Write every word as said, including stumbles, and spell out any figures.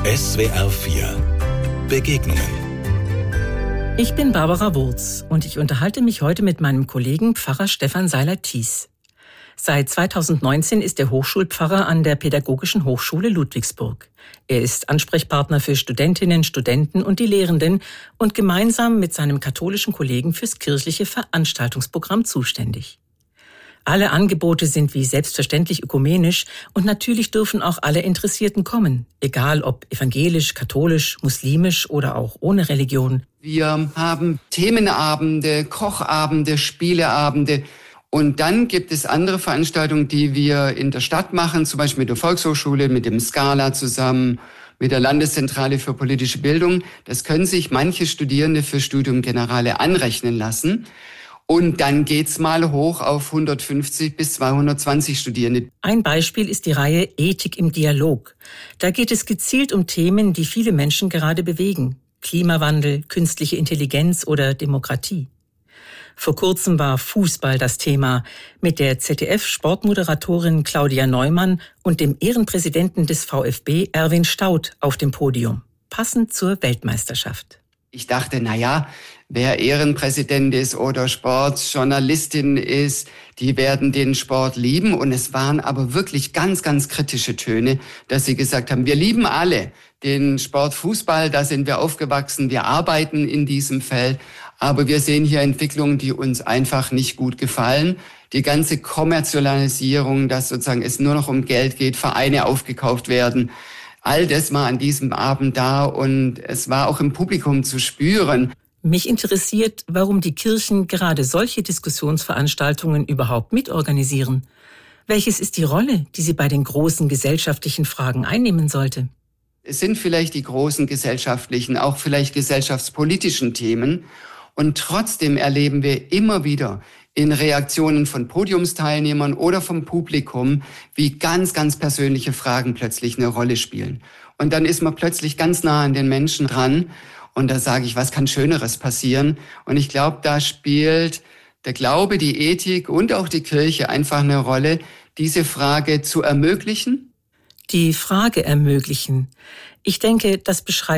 S W R vier Begegnungen. Ich bin Barbara Wurz und ich unterhalte mich heute mit meinem Kollegen Pfarrer Stefan Seiler-Thies. Seit zweitausendneunzehn ist er Hochschulpfarrer an der Pädagogischen Hochschule Ludwigsburg. Er ist Ansprechpartner für Studentinnen, Studenten und die Lehrenden und gemeinsam mit seinem katholischen Kollegen fürs kirchliche Veranstaltungsprogramm zuständig. Alle Angebote sind wie selbstverständlich ökumenisch und natürlich dürfen auch alle Interessierten kommen, egal ob evangelisch, katholisch, muslimisch oder auch ohne Religion. Wir haben Themenabende, Kochabende, Spieleabende und dann gibt es andere Veranstaltungen, die wir in der Stadt machen, zum Beispiel mit der Volkshochschule, mit dem Scala zusammen, mit der Landeszentrale für politische Bildung. Das können sich manche Studierende für Studium Generale anrechnen lassen. Und dann geht's mal hoch auf hundertfünfzig bis zweihundertzwanzig Studierende. Ein Beispiel ist die Reihe Ethik im Dialog. Da geht es gezielt um Themen, die viele Menschen gerade bewegen. Klimawandel, künstliche Intelligenz oder Demokratie. Vor kurzem war Fußball das Thema, mit der Z D F-Sportmoderatorin Claudia Neumann und dem Ehrenpräsidenten des VfB Erwin Staudt auf dem Podium, passend zur Weltmeisterschaft. Ich dachte, na ja, wer Ehrenpräsident ist oder Sportjournalistin ist, die werden den Sport lieben. Und es waren aber wirklich ganz, ganz kritische Töne, dass sie gesagt haben, wir lieben alle den Sport Fußball, da sind wir aufgewachsen, wir arbeiten in diesem Feld. Aber wir sehen hier Entwicklungen, die uns einfach nicht gut gefallen. Die ganze Kommerzialisierung, dass sozusagen es nur noch um Geld geht, Vereine aufgekauft werden. All das war an diesem Abend da und es war auch im Publikum zu spüren. Mich interessiert, warum die Kirchen gerade solche Diskussionsveranstaltungen überhaupt mitorganisieren. Welches ist die Rolle, die sie bei den großen gesellschaftlichen Fragen einnehmen sollte? Es sind vielleicht die großen gesellschaftlichen, auch vielleicht gesellschaftspolitischen Themen. Und trotzdem erleben wir immer wieder in Reaktionen von Podiumsteilnehmern oder vom Publikum, wie ganz, ganz persönliche Fragen plötzlich eine Rolle spielen. Und dann ist man plötzlich ganz nah an den Menschen dran. Und da sage ich, was kann Schöneres passieren? Und ich glaube, da spielt der Glaube, die Ethik und auch die Kirche einfach eine Rolle, diese Frage zu ermöglichen. Die Frage ermöglichen. Ich denke, das beschreibt